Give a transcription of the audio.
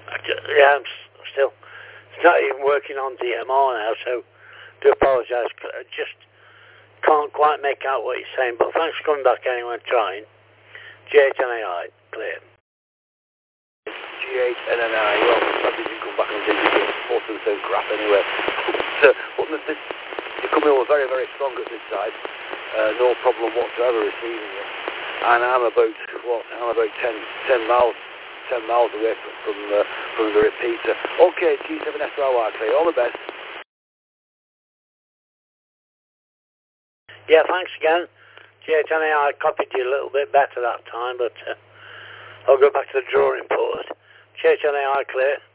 Yeah, still. It's not even working on DMR now, so do apologise. I just can't quite make out what you're saying, but thanks for coming back anyway and trying. G8NAI, clear. G8NAI, well, glad you come back and do most of the same crap anyway. But you're coming over very, very strong at this side. No problem whatsoever receiving you. And I'm about 10 miles away from the repeater. Okay, G7SRY clear. All the best. Yeah, thanks again. G8NAI copied you a little bit better that time, but I'll go back to the drawing board. G8NAI clear.